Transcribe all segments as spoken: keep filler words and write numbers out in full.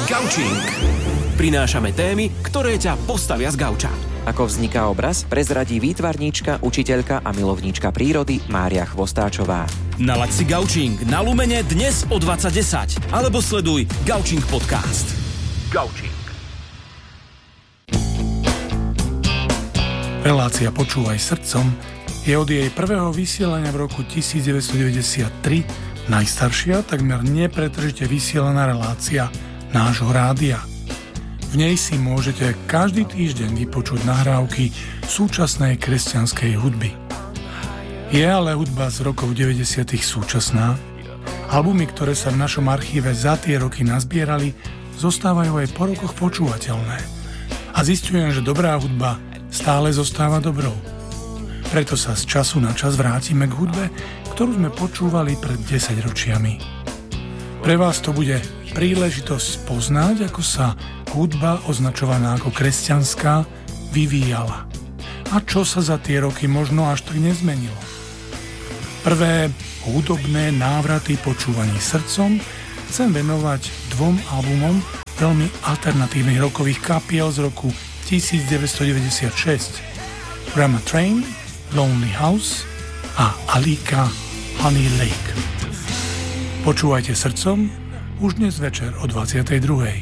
Gaučing. Prinášame témy, ktoré ťa postavia z gauča. Ako vzniká obraz, prezradí výtvarníčka, učiteľka a milovníčka prírody Mária Chvostáčová. Nalaď si Gaučing na Lumene dnes o dvadsať desať. Alebo sleduj Gaučing podcast. Gaučing. Relácia Počúvaj srdcom je od jej prvého vysielania v roku devätnásťstodeväťdesiattri najstaršia, takmer nepretržite vysielaná relácia nášho rádia. V nej si môžete každý týždeň vypočuť nahrávky súčasnej kresťanskej hudby. Je ale hudba z rokov deväťdesiatych súčasná. Albumy, ktoré sa v našom archíve za tie roky nazbierali, zostávajú aj po rokoch počúvateľné. A zistujem, že dobrá hudba stále zostáva dobrou. Preto sa z času na čas vrátime k hudbe, ktorú sme počúvali pred desaťročiami. Pre vás to bude príležitosť poznať, ako sa hudba označovaná ako kresťanská vyvíjala. A čo sa za tie roky možno až tak nezmenilo. Prvé hudobné návraty počúvaní srdcom chcem venovať dvom albumom veľmi alternatívnych rokových kapiel z roku devätnásťstodeväťdesiatšesť. Rama Train, Lonely House a Alika Honey Lake. Počúvajte srdcom už dnes večer o dvadsiatej druhej.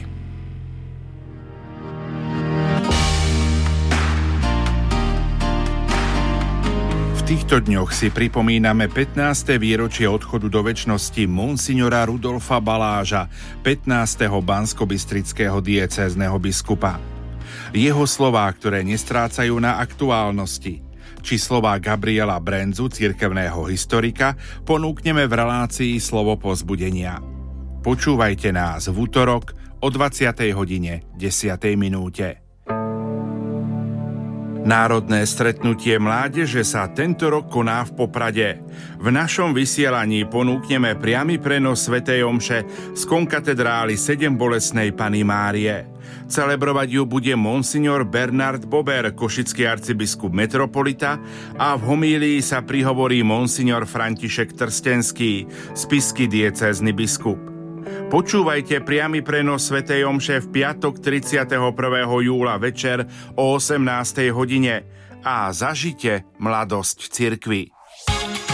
V týchto dňoch si pripomíname pätnáste výročie odchodu do večnosti monsignora Rudolfa Baláža, pätnásteho banskobystrického diecézneho biskupa. Jeho slová, ktoré nestrácajú na aktuálnosti, či slová Gabriela Brenzu, cirkevného historika, ponúkneme v relácii Slovo povzbudenia. Počúvajte nás v utorok o dvadsiatej hodine desiatej minúte. Národné stretnutie mládeže sa tento rok koná v Poprade. V našom vysielaní ponúkneme priamy prenos svätej omše z konkatedrály Sedembolestnej Panny Márie. Celebrovať ju bude monsignor Bernard Bober, košický arcibiskup metropolita, a v homílii sa prihovorí monsignor František Trstenský, spišský diecézny biskup. Počúvajte priamy prenos svätej omše v piatok tridsiateho prvého júla večer o osemnástej hodine a zažite mladosť cirkvi.